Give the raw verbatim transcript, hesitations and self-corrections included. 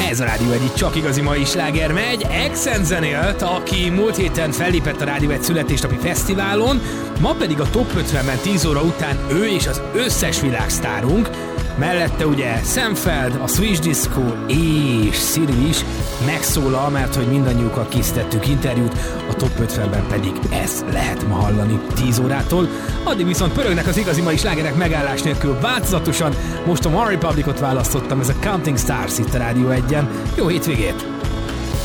Ez a Rádió egy csak igazi mai sláger megy. Exen zenélt, aki múlt héten fellépett a Rádió egy születésnapi fesztiválon, ma pedig a Top ötvenben tíz óra után ő és az összes világsztárunk. Mellette ugye Sam Feld, a Swedish Disco és Cyril is megszólal, mert hogy mindannyiukkal készítettük interjút, a Top ötvenben pedig ezt lehet ma hallani tíz órától. Addig viszont pörögnek az igazi mai slágerek megállás nélkül változatosan. Most a One Republicot választottam, ez a Counting Stars itt a Rádió egyen. Jó hétvégét!